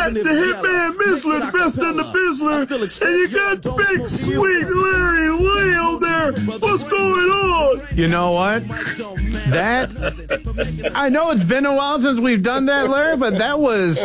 got the Hitman Missler dressed in the Bizzler, and you got big sweet Larry Leo there. What's going on? You know what? I know it's been a while since we've done that, Larry, but that was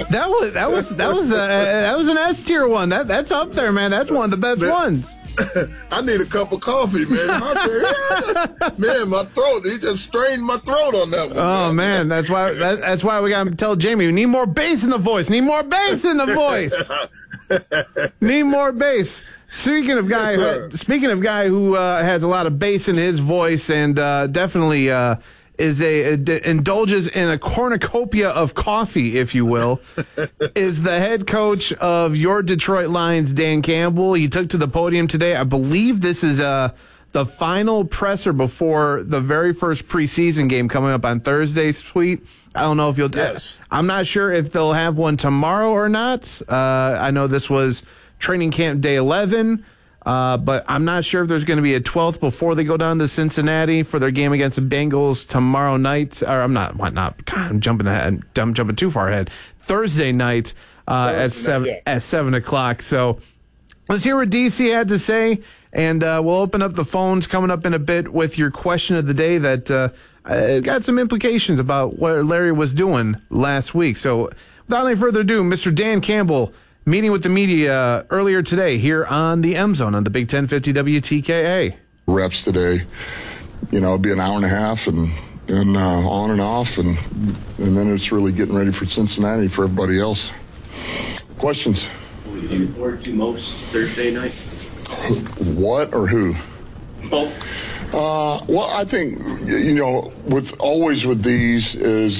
an S tier one. That's up there, man. That's one of the best ones. I need a cup of coffee, man. Man, my throat. He just strained my throat on that one. Oh man, that's why we got to tell Jamie we need more bass in the voice. Need more bass in the voice. Need more bass. Speaking of guy who has a lot of bass in his voice and definitely indulges in a cornucopia of coffee, if you will, is the head coach of your Detroit Lions, Dan Campbell. He took to the podium today. I believe this is the final presser before the very first preseason game coming up on Thursday, Sweet. I don't know if you'll. Yes. I'm not sure if they'll have one tomorrow or not. I know this was training camp day 11. But I'm not sure if there's going to be a 12th before they go down to Cincinnati for their game against the Bengals tomorrow night. Or I'm not. God, I'm jumping ahead. I'm jumping too far ahead. Thursday night at 7 o'clock. So let's hear what DC had to say, and we'll open up the phones coming up in a bit with your question of the day that got some implications about what Larry was doing last week. So without any further ado, Mr. Dan Campbell, meeting with the media earlier today here on the M Zone on the Big 1050 WTKA. Reps today, it'll be an hour and a half and on and off, and then it's really getting ready for Cincinnati for everybody else. Questions? What are you looking forward to most Thursday night? What or who? Both. Well, I think, with these is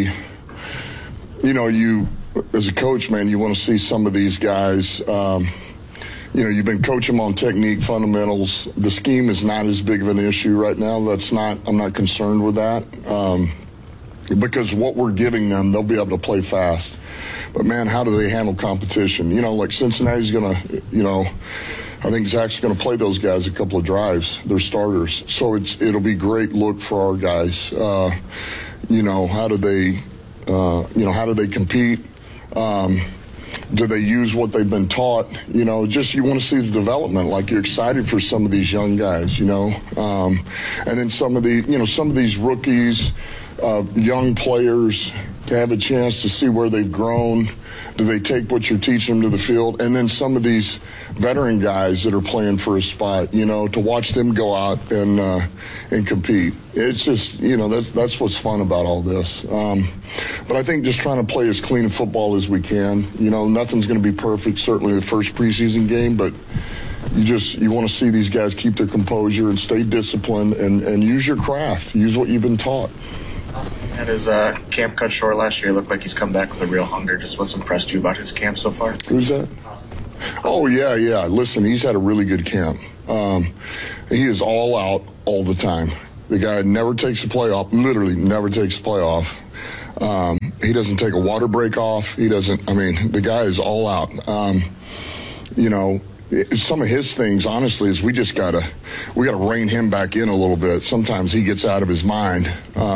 you as a coach, man, you want to see some of these guys. You've been coaching them on technique, fundamentals. The scheme is not as big of an issue right now. I'm not concerned with that because what we're giving them, they'll be able to play fast. But man, how do they handle competition? Like Cincinnati's going to, I think Zach's going to play those guys a couple of drives. They're starters, so it'll be great look for our guys. How do they compete? Do they use what they've been taught? You want to see the development. Like, you're excited for some of these young guys, and then some of these rookies, young players, to have a chance to see where they've grown. Do they take what you're teaching them to the field? And then some of these veteran guys that are playing for a spot, to watch them go out and compete. It's just, that's what's fun about all this. But I think just trying to play as clean a football as we can. Nothing's going to be perfect, certainly the first preseason game, but you want to see these guys keep their composure and stay disciplined and use your craft. Use what you've been taught. At his camp cut short last year, it looked like he's come back with a real hunger. Just what's impressed you about his camp so far? Who's that? Oh, yeah. Listen, he's had a really good camp. He is all out all the time. The guy never takes a play off, literally never takes a play off. He doesn't take a water break off. The guy is all out. Some of his things, honestly, is we gotta rein him back in a little bit. Sometimes he gets out of his mind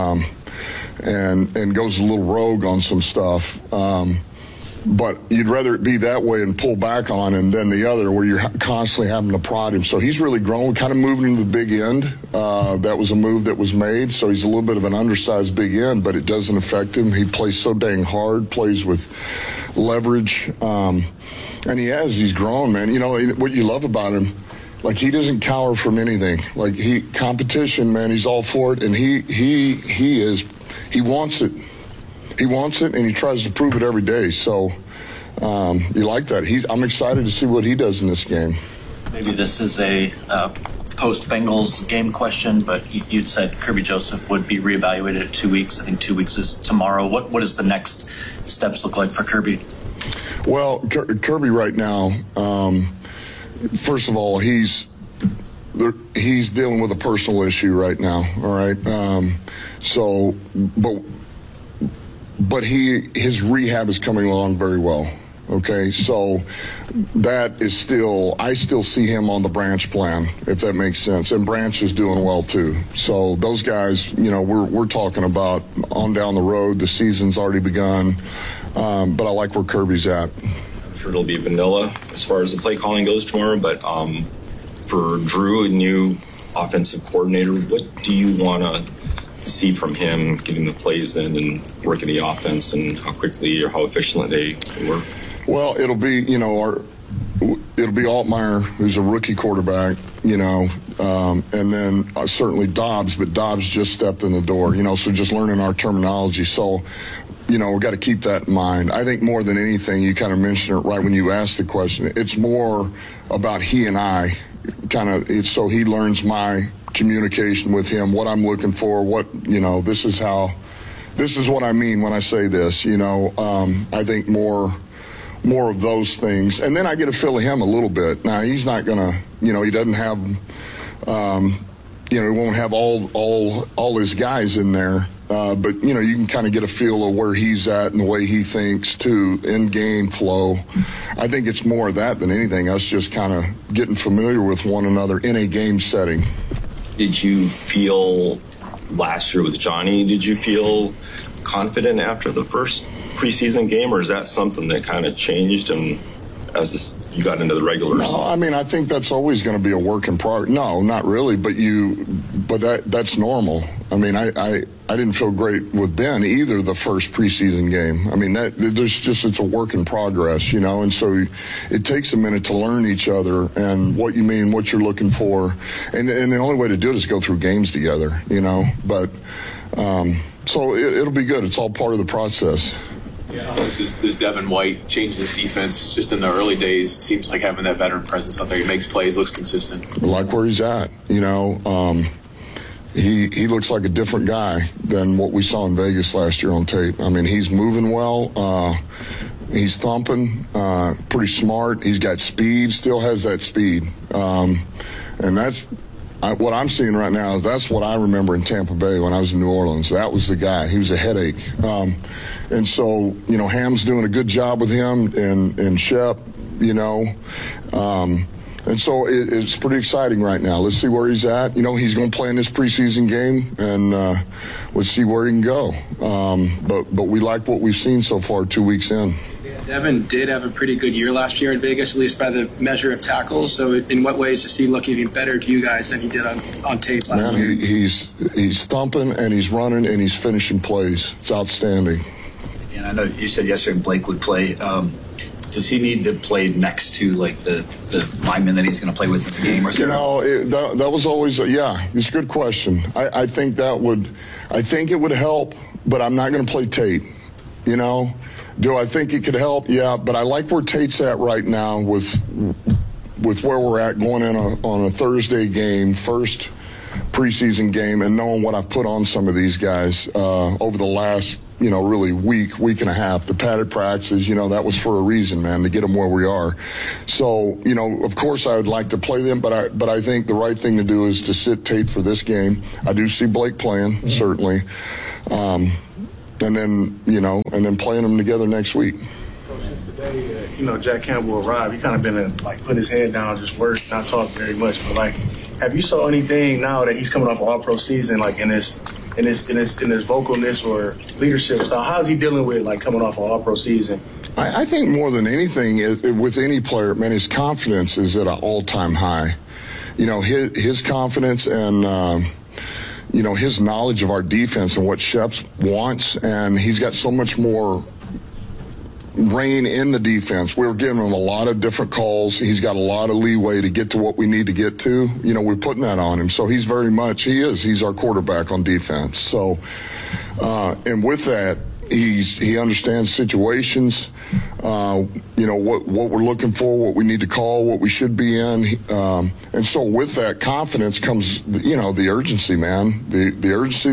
and goes a little rogue on some stuff. But you'd rather it be that way and pull back on him than the other where you're constantly having to prod him. So he's really grown, kind of moving into the big end. That was a move that was made. So he's a little bit of an undersized big end, but it doesn't affect him. He plays so dang hard, plays with leverage. And he's grown, man. What you love about him, like, he doesn't cower from anything. Like, competition, man, he's all for it. And he wants it. He wants it, and he tries to prove it every day. So you like that. I'm excited to see what he does in this game. Maybe this is a post-Bengals game question, but you'd said Kirby Joseph would be reevaluated at 2 weeks. I think 2 weeks is tomorrow. What does the next steps look like for Kirby? Well, Kirby right now, first of all, he's dealing with a personal issue right now. All right. But his rehab is coming along very well. Okay, so that is still, I still see him on the Branch plan, if that makes sense. And Branch is doing well too. So those guys, we're talking about on down the road. The season's already begun, but I like where Kirby's at. I'm sure it'll be vanilla as far as the play calling goes tomorrow, but for Drew, a new offensive coordinator, what do you want to see from him getting the plays in and working the offense, and how quickly or how efficiently they work? Well, it'll be, it'll be Altmaier, who's a rookie quarterback, and then certainly Dobbs, but Dobbs just stepped in the door, so just learning our terminology. So, we've got to keep that in mind. I think more than anything, you kind of mentioned it right when you asked the question, it's more about he and I, so he learns my communication with him, what I'm looking for, this is what I mean when I say this, I think more of those things. And then I get a feel of him a little bit. Now, he's not going to, he doesn't have, he won't have all his guys in there. But, you can kind of get a feel of where he's at and the way he thinks, too, in-game flow. I think it's more of that than anything, us just kind of getting familiar with one another in a game setting. Did you feel last year with Johnny, did you feel confident after the first preseason game, or is that something that kind of changed and you got into the regulars? No, I think that's always going to be a work in progress. No, not really, but that's normal. I didn't feel great with Ben either the first preseason game. It's a work in progress, and so it takes a minute to learn each other and what you mean, what you're looking for, and the only way to do it is go through games together, but so it'll be good. It's all part of the process. Yeah, does Devin White change his defense just in the early days? It seems like having that veteran presence out there. He makes plays, looks consistent. I like where he's at. He looks like a different guy than what we saw in Vegas last year on tape. He's moving well. He's thumping, pretty smart. He's got speed, still has that speed. And that's what I'm seeing right now. That's what I remember in Tampa Bay when I was in New Orleans. That was the guy. He was a headache. And so, Ham's doing a good job with him and Shep, and so it's pretty exciting right now. Let's see where he's at. He's going to play in this preseason game, and let's see where he can go. But we like what we've seen so far 2 weeks in. Devin did have a pretty good year last year in Vegas, at least by the measure of tackles. So in what ways does he look even better to you guys than he did on tape last year? He's thumping, and he's running, and he's finishing plays. It's outstanding. And I know you said yesterday Blake would play. Does he need to play next to the lineman that he's going to play with in the game? Or that was always it's a good question. I think it would help, but I'm not going to play Tate. Do I think it could help? Yeah, but I like where Tate's at right now with where we're at going in on a Thursday game, first preseason game, and knowing what I've put on some of these guys over the last really week and a half. The padded practices, that was for a reason, man, to get them where we are. So, of course I would like to play them, but I think the right thing to do is to sit Tate for this game. I do see Blake playing, certainly. And then playing them together next week. Since the day, Jack Campbell arrived, he kind of been putting his head down, just work, not talk very much. But have you saw anything now that he's coming off an All-Pro season, in his vocalness or leadership style? How's he dealing with coming off an All-Pro season? I think more than anything with any player, man, his confidence is at an all-time high. His confidence and his knowledge of our defense and what Shep wants, and he's got so much more rein in the defense. We were giving him a lot of different calls. He's got a lot of leeway to get to what we need to get to. We're putting that on him. So he's he's our quarterback on defense. So, and with that, he understands situations, what we're looking for, what we need to call, what we should be in. And so with that confidence comes, the urgency, man, the urgency,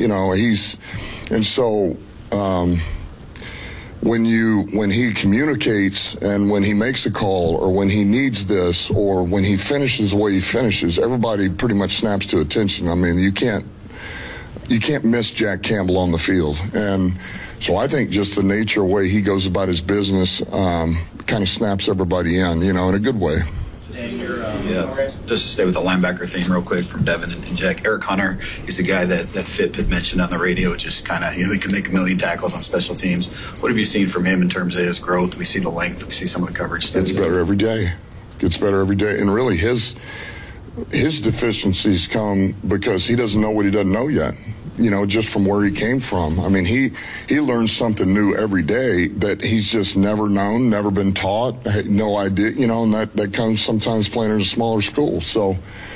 when he communicates and when he makes a call or when he needs this or when he finishes the way he finishes, everybody pretty much snaps to attention. You can't miss Jack Campbell on the field. And So I think just the nature of the way he goes about his business kind of snaps everybody in, in a good way. Yeah, just to stay with the linebacker theme real quick from Devin and Jack. Eric Hunter, he's a guy that Fipp had mentioned on the radio, just kind of, he can make a million tackles on special teams. What have you seen from him in terms of his growth? We see the length, we see some of the coverage. Gets better every day. Gets better every day. And really his deficiencies come because he doesn't know what he doesn't know yet. Just from where he came from. I mean, he learns something new every day that he's just never known, never been taught, had no idea, and that comes sometimes playing in a smaller school. So,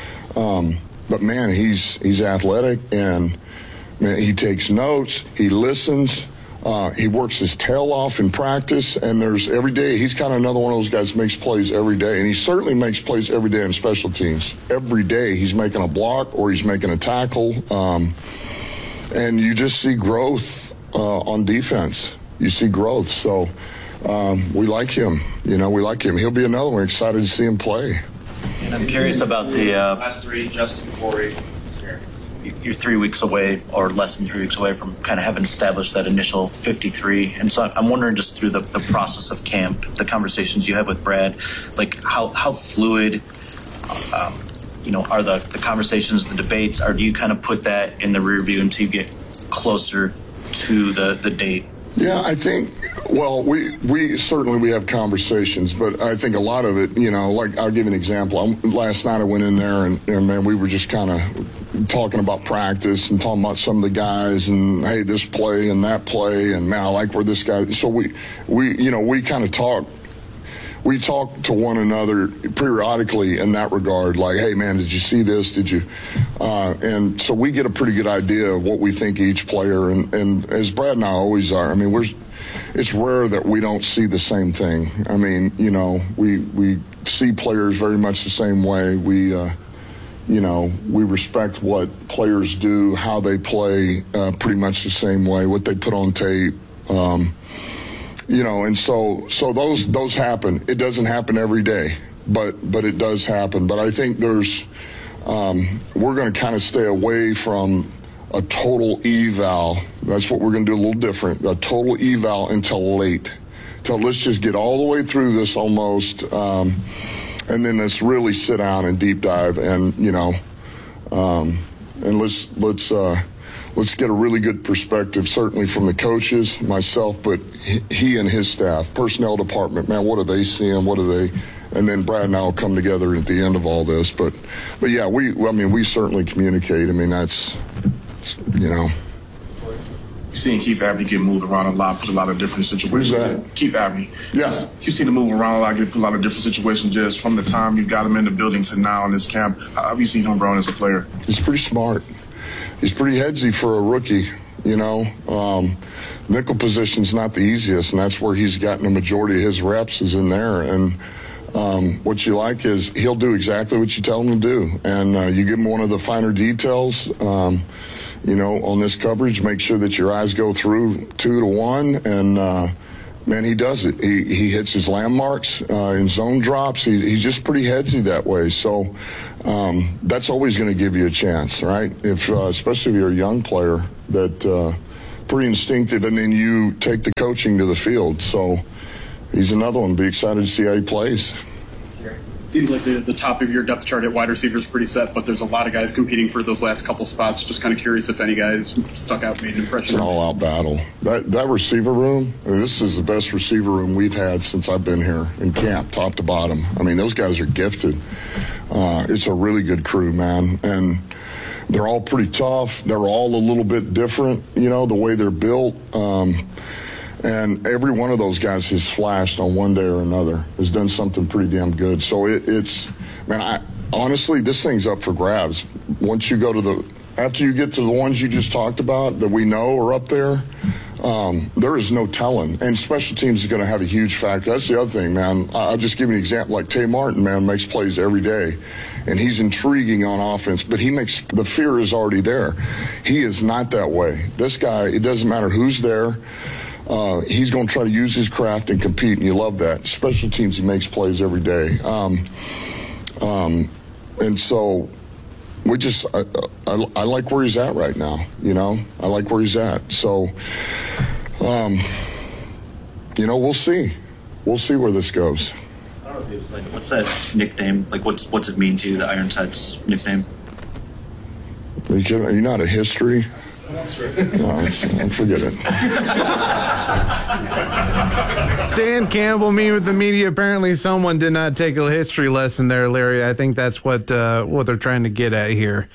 but man, he's athletic, and man, he takes notes, he listens, he works his tail off in practice, and there's every day, he's kind of another one of those guys that makes plays every day, and he certainly makes plays every day in special teams. Every day he's making a block or he's making a tackle. And you just see growth on defense. You see growth. So we like him. We like him. He'll be another one. Excited to see him play. And I'm curious about the last three, Justin, Corey. You're 3 weeks away, or less than 3 weeks away from kind of having established that initial 53. And so I'm wondering, just through the process of camp, the conversations you have with Brad, like how fluid are the conversations, the debates, or do you kind of put that in the rear view until you get closer to the date? Yeah, I think, we certainly have conversations, but I think a lot of it, like I'll give you an example. Last night I went in there and man, we were just kind of talking about practice and talking about some of the guys and, hey, this play and that play, and man, I like where this guy, so we kind of talk. We talk to one another periodically in that regard, like, hey, man, did you see this? Did you? And so we get a pretty good idea of what we think each player, and as Brad and I always are, I mean, it's rare that we don't see the same thing. I mean, we see players very much the same way. We respect what players do, how they play, pretty much the same way, what they put on tape. And so those happen. It doesn't happen every day, but it does happen. But I think we're going to kind of stay away from a total eval. That's what we're going to do a little different. A total eval until late. Till let's just get all the way through this almost, and then let's really sit down and deep dive and let's get a really good perspective, certainly from the coaches, myself, but he and his staff, personnel department, man, what are they seeing? What are they? And then Brad and I will come together at the end of all this. But yeah, we certainly communicate. I mean, that's, You've seen Keith Abney get moved around a lot, put a lot of different situations. Who's that? Keith Abney. Yeah. You've seen him move around a lot, get put a lot of different situations just from the time you got him in the building to now in this camp. How have you seen him growing as a player? He's pretty smart. He's pretty headsy for a rookie, Nickel position's not the easiest, and that's where he's gotten the majority of his reps is in there. And what you like is he'll do exactly what you tell him to do. And you give him one of the finer details, on this coverage, make sure that your eyes go through 2 to 1. And, man, he does it. He hits his landmarks in zone drops. He's just pretty headsy that way. So that's always going to give you a chance, right? Especially if you're a young player, that pretty instinctive, and then you take the coaching to the field. So he's another one. Be excited to see how he plays. Seems like the top of your depth chart at wide receiver is pretty set, but there's a lot of guys competing for those last couple spots. Just kind of curious if any guys stuck out, made an impression. It's an all-out battle. That receiver room, this is the best receiver room we've had since I've been here in camp, top to bottom. I mean, those guys are gifted. It's a really good crew, man. And they're all pretty tough. They're all a little bit different, the way they're built. And every one of those guys has flashed on one day or another, has done something pretty damn good. So honestly, this thing's up for grabs. Once you go after you get to the ones you just talked about that we know are up there, there is no telling. And special teams is going to have a huge factor. That's the other thing, man. I'll just give you an example. Like Tay Martin, man, makes plays every day. And he's intriguing on offense, but the fear is already there. He is not that way. This guy, it doesn't matter who's there. He's going to try to use his craft and compete, and you love that. Special teams, he makes plays every day. And so I like where he's at right now, I like where he's at. So We'll see. We'll see where this goes. I don't know if like, what's that nickname? Like, what's it mean to you, the Ironsides nickname? Are you not a history? No, forget it. Dan Campbell, me with the media. Apparently, someone did not take a history lesson there, Larry. I think that's what they're trying to get at here.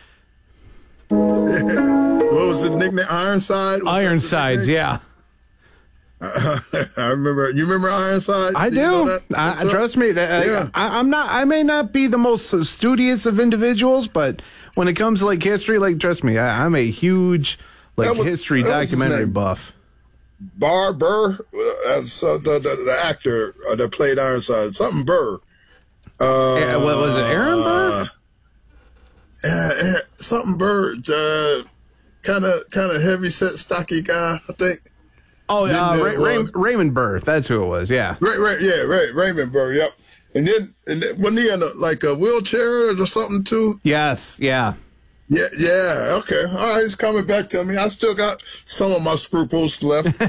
What was the nickname? Ironside? Ironsides, yeah. I remember. You remember Ironside? I do. Trust me. Yeah. I'm not. I may not be the most studious of individuals, but when it comes to like history, like trust me, I'm a huge history documentary buff. Burr, the actor that played Ironside, something Burr. What was it? Aaron Burr? Something Burr. Kind of heavy set, stocky guy, I think. Oh, Raymond Burr. That's who it was. Yeah. Right. Raymond Burr. Yep. And then wasn't he in a wheelchair or something too? Yes. Yeah. Yeah. Okay. All right. It's coming back to me. I still got some of my scruples left.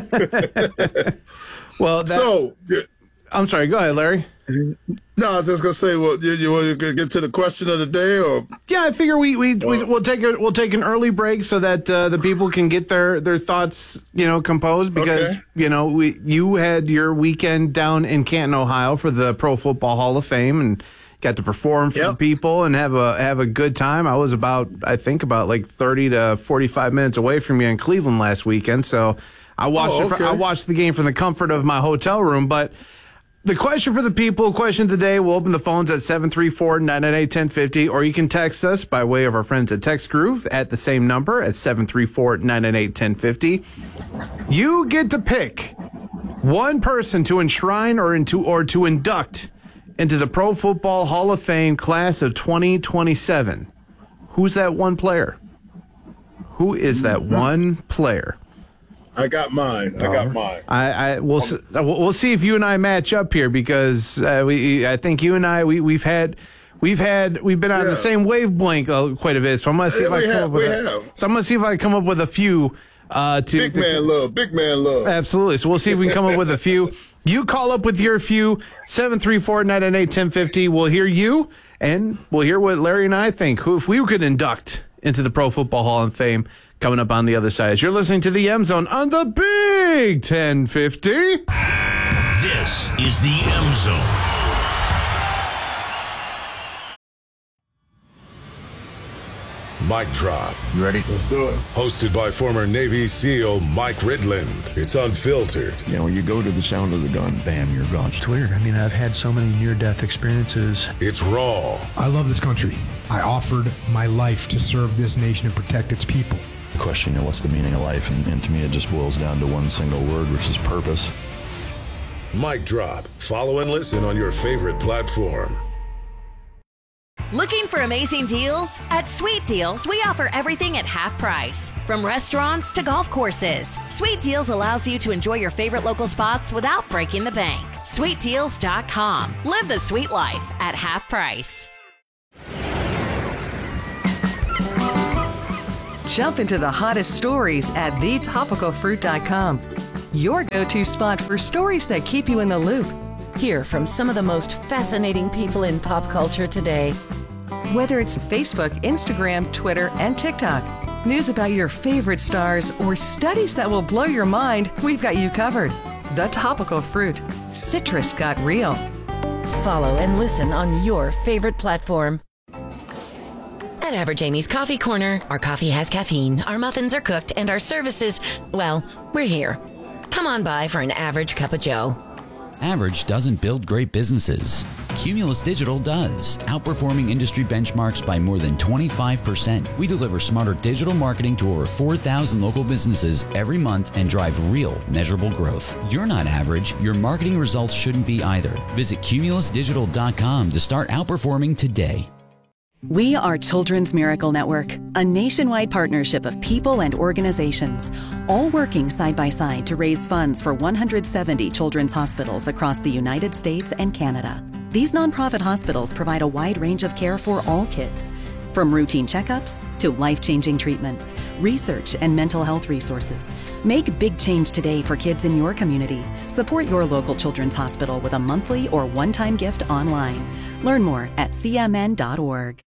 Well, I'm sorry. Go ahead, Larry. No, I was just gonna say. Well, you want to get to the question of the day, or? Yeah, I figure we'll take an early break so that the people can get their thoughts composed because you had your weekend down in Canton, Ohio for the Pro Football Hall of Fame and got to perform for the people and have a good time. I was about 30 to 45 minutes away from you in Cleveland last weekend, so I watched the game from the comfort of my hotel room, but. The question for the people, question of the day, we'll open the phones at 734-998-1050, or you can text us by way of our friends at Text Groove at the same number at 734-998-1050. You get to pick one person to enshrine or to induct into the Pro Football Hall of Fame class of 2027. Who's that one player? Who is that one player? I got mine. We'll see if you and I match up here because I think you and I we've been on the same wavelength quite a bit. So I'm gonna see if I come up with a few. Big man love. Absolutely. So we'll see if we can come up with a few. You call up with your few 734-998-1050. We'll hear you and we'll hear what Larry and I think. Who if we could induct into the Pro Football Hall of Fame. Coming up on the other side, as you're listening to the M Zone on the Big 1050. This is the M Zone. Mic Drop. You ready? Let's do it. Hosted by former Navy SEAL Mike Ridland. It's unfiltered. When you go to the sound of the gun, bam, you're gone. It's weird. I mean, I've had so many near-death experiences. It's raw. I love this country. I offered my life to serve this nation and protect its people. The question, what's the meaning of life? And to me, it just boils down to one single word, which is purpose. Mic Drop. Follow and listen on your favorite platform. Looking for amazing deals? At Sweet Deals, we offer everything at half price. From restaurants to golf courses, Sweet Deals allows you to enjoy your favorite local spots without breaking the bank. SweetDeals.com. Live the sweet life at half price. Jump into the hottest stories at thetopicalfruit.com. Your go-to spot for stories that keep you in the loop. Hear from some of the most fascinating people in pop culture today. Whether it's Facebook, Instagram, Twitter, and TikTok, news about your favorite stars, or studies that will blow your mind, we've got you covered. The Topical Fruit. Citrus got real. Follow and listen on your favorite platform. At Average Amy's Coffee Corner, our coffee has caffeine, our muffins are cooked, and our services, well, we're here. Come on by for an average cup of joe. Average doesn't build great businesses. Cumulus Digital does, outperforming industry benchmarks by more than 25%. We deliver smarter digital marketing to over 4,000 local businesses every month and drive real, measurable growth. You're not average. Your marketing results shouldn't be either. Visit cumulusdigital.com to start outperforming today. We are Children's Miracle Network, a nationwide partnership of people and organizations, all working side by side to raise funds for 170 children's hospitals across the United States and Canada. These nonprofit hospitals provide a wide range of care for all kids, From routine checkups to life-changing treatments, research and mental health resources. Make big change today for kids in your community. Support your local children's hospital with a monthly or one-time gift online. Learn more at cmn.org.